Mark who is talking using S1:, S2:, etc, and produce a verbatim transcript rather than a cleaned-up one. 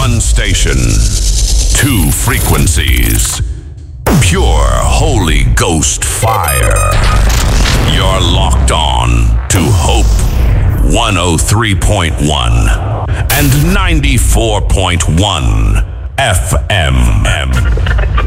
S1: One station, two frequencies. Pure Holy Ghost fire. You're locked on to Hope one oh three point one and ninety-four point one F M.